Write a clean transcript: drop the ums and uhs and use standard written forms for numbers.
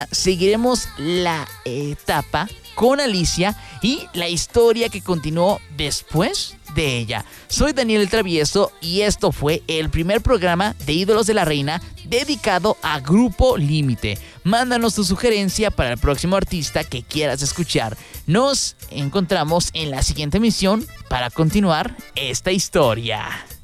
seguiremos la etapa con Alicia y la historia que continuó después de ella. Soy Daniel el Travieso y esto fue el primer programa de Ídolos de la Reina dedicado a Grupo Límite. Mándanos tu sugerencia para el próximo artista que quieras escuchar. Nos encontramos en la siguiente emisión para continuar esta historia.